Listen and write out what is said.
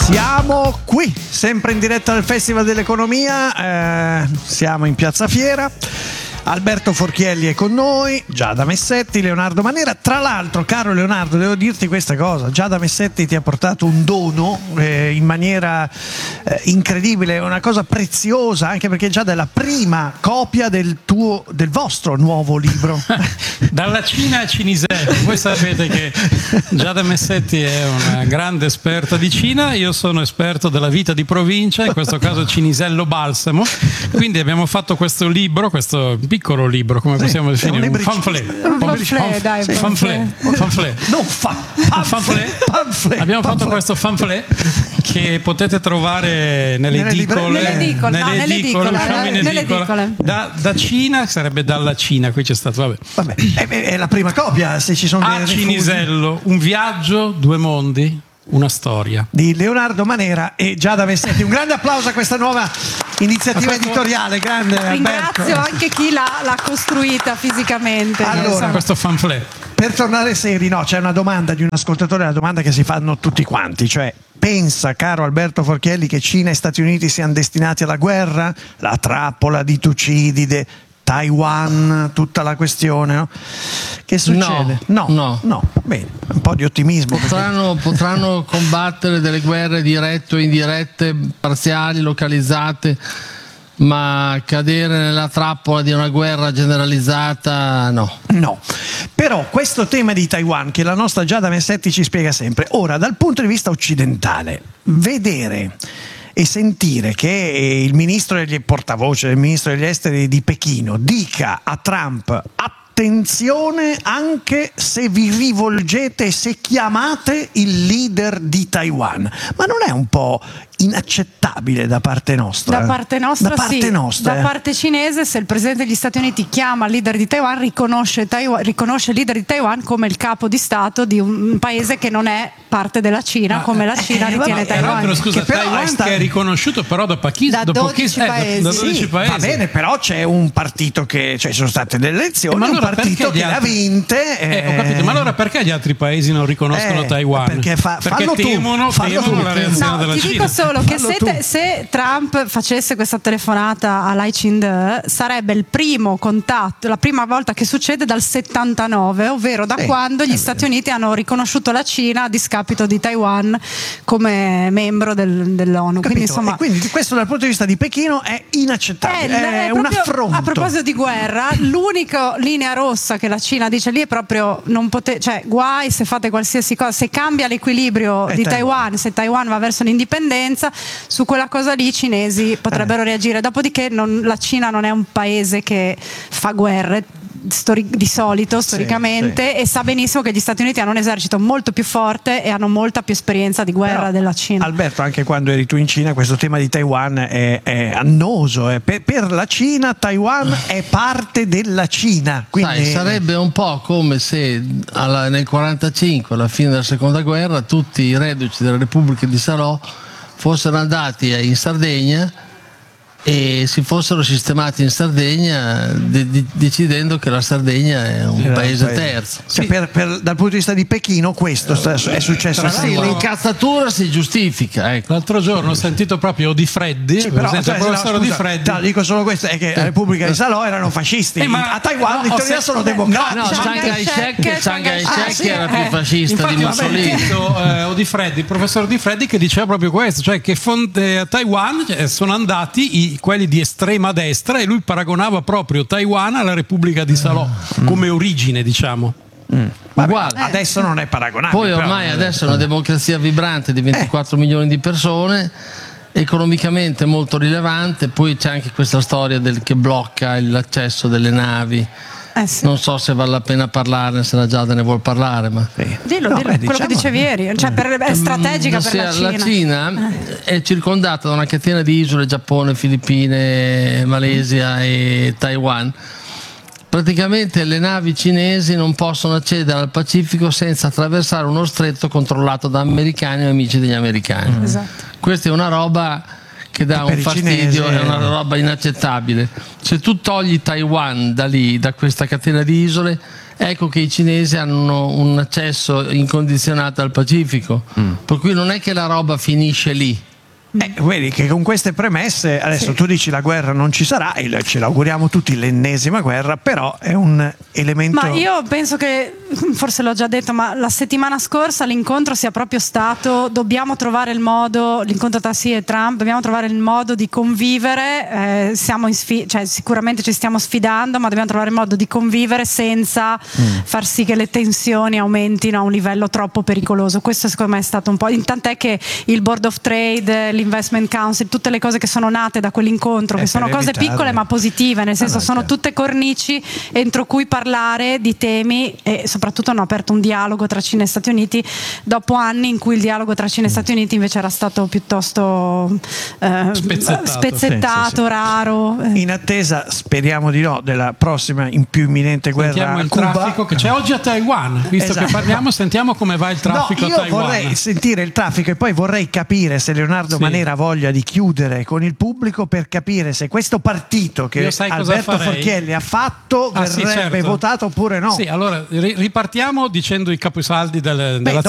Siamo qui, sempre in diretta dal Festival dell'Economia, siamo in Piazza Fiera. Alberto Forchielli è con noi, Giada Messetti, Leonardo Manera. Tra l'altro, caro Leonardo, devo dirti questa cosa: Giada Messetti ti ha portato un dono in maniera incredibile, una cosa preziosa, anche perché Giada è la prima copia del vostro nuovo libro. Dalla Cina a Cinisello. Voi sapete che Giada Messetti è una grande esperta di Cina, io sono esperto della vita di provincia, in questo caso Cinisello Balsamo. Quindi abbiamo fatto questo libro, questo piccolo libro, come possiamo definire? Un pamphlet. Pamphlet. Abbiamo fatto questo pamphlet che potete trovare nelle edicole. Da Cina, sarebbe dalla Cina, qui c'è stato. Vabbè. È la prima copia, se ci sono a Cinisello, un viaggio, due mondi, una storia di Leonardo Manera e Giada Messetti. Un grande applauso a questa nuova iniziativa editoriale. Grande Alberto. Ringrazio anche chi l'ha costruita fisicamente. Allora, questo pamphlet. Per tornare seri, no, c'è una domanda di un ascoltatore, la domanda che si fanno tutti quanti, cioè: pensa, caro Alberto Forchielli, che Cina e Stati Uniti siano destinati alla guerra? La trappola di Tucidide, Taiwan, tutta la questione, no? Che succede? No. Bene, un po' di ottimismo. Potranno combattere delle guerre dirette o indirette, parziali, localizzate, ma cadere nella trappola di una guerra generalizzata no. Però questo tema di Taiwan, che la nostra Giada Messetti ci spiega sempre, ora dal punto di vista occidentale, vedere e sentire che il ministro degli portavoce del ministro degli esteri di Pechino dica a Trump: attenzione anche se vi rivolgete, se chiamate il leader di Taiwan, ma non è un po' inaccettabile da parte nostra? Da parte nostra sì. Da parte cinese, se il presidente degli Stati Uniti chiama il leader di Taiwan, riconosce il leader di Taiwan come il capo di Stato di un paese che non è parte della Cina, come la Cina ritiene Taiwan. Però scusa, Taiwan che è riconosciuto però da 12 paesi. Da 12 paesi. Va bene, però c'è un partito che, cioè, sono state delle elezioni, ma allora un partito che le ha vinte. Ho capito, ma allora perché gli altri paesi non riconoscono Taiwan? Perché temono la reazione della Cina. Ti dico solo che se Trump facesse questa telefonata a Lai Ching-te, sarebbe il primo contatto, la prima volta che succede dal 79, ovvero da quando gli Stati Uniti hanno riconosciuto la Cina a discapito di Taiwan come membro dell'ONU. Quindi, insomma, quindi questo dal punto di vista di Pechino è inaccettabile, è un affronto. A proposito di guerra, l'unica linea rossa che la Cina dice lì è proprio cioè guai se fate qualsiasi cosa, se cambia l'equilibrio di Taiwan, se Taiwan va verso l'indipendenza, su quella cosa lì i cinesi potrebbero reagire. Dopodiché la Cina non è un paese che fa guerre di solito, storicamente, e sa benissimo che gli Stati Uniti hanno un esercito molto più forte e hanno molta più esperienza di guerra della Cina. Alberto, anche quando eri tu in Cina, questo tema di Taiwan è annoso. Per la Cina Taiwan è parte della Cina, quindi sarebbe un po' come se nel 1945, alla fine della seconda guerra, tutti i reduci delle repubbliche di Salò fossero andati in Sardegna e si fossero sistemati in Sardegna decidendo che la Sardegna è un paese terzo. Sì. Dal punto di vista di Pechino questo è successo. L'incazzatura si giustifica. L'altro giorno ho sentito proprio Di Freddi, il professore Di Freddi. Dico solo questo, è che la Repubblica di Salò erano fascisti, a Taiwan in teoria sono democratici. Chiang Kai-shek era più fascista di Mussolini. Il professor Di Freddi, che diceva proprio questo, cioè che a Taiwan sono andati quelli di estrema destra, e lui paragonava proprio Taiwan alla Repubblica di Salò come origine, diciamo. Adesso non è paragonabile. Poi ormai adesso è una democrazia vibrante di 24 milioni di persone, economicamente molto rilevante. Poi c'è anche questa storia che blocca l'accesso delle navi. Sì. Non so se vale la pena parlarne, se la Giada ne vuol parlare, ma dillo, quello che dicevi ieri, cioè è strategica per la Cina. La Cina è circondata da una catena di isole: Giappone, Filippine, Malesia e Taiwan. Praticamente le navi cinesi non possono accedere al Pacifico senza attraversare uno stretto controllato da americani o amici degli americani. Esatto. Questa è una roba che dà un fastidio, è una roba inaccettabile. Se tu togli Taiwan da lì, da questa catena di isole, ecco che i cinesi hanno un accesso incondizionato al Pacifico, per cui non è che la roba finisce lì. Vedi che con queste premesse adesso tu dici la guerra non ci sarà e ce l'auguriamo tutti, l'ennesima guerra, però è un elemento. Ma io penso che, forse l'ho già detto, ma la settimana scorsa l'incontro sia proprio stato: dobbiamo trovare il modo, l'incontro tra Xi e Trump, dobbiamo trovare il modo di convivere, siamo cioè sicuramente ci stiamo sfidando, ma dobbiamo trovare il modo di convivere senza far sì che le tensioni aumentino a un livello troppo pericoloso. Questo secondo me è stato un po', tant'è che il Board of Trade, l'Investment Council, tutte le cose che sono nate da quell'incontro, che sono cose piccole ma positive, nel senso sono tutte cornici entro cui parlare di temi, e soprattutto hanno aperto un dialogo tra Cina e Stati Uniti dopo anni in cui il dialogo tra Cina e Stati Uniti invece era stato piuttosto spezzettato, raro. In attesa, speriamo di no, della prossima più imminente guerra. Sentiamo il Cuba. traffico che c'è oggi a Taiwan, visto che parliamo, sentiamo come va il traffico a Taiwan. Io vorrei sentire il traffico e poi vorrei capire se Leonardo Manera ha voglia di chiudere con il pubblico per capire se questo partito che Alberto Forchielli ha fatto verrebbe votato oppure no. Sì, allora ripartiamo dicendo i capisaldi della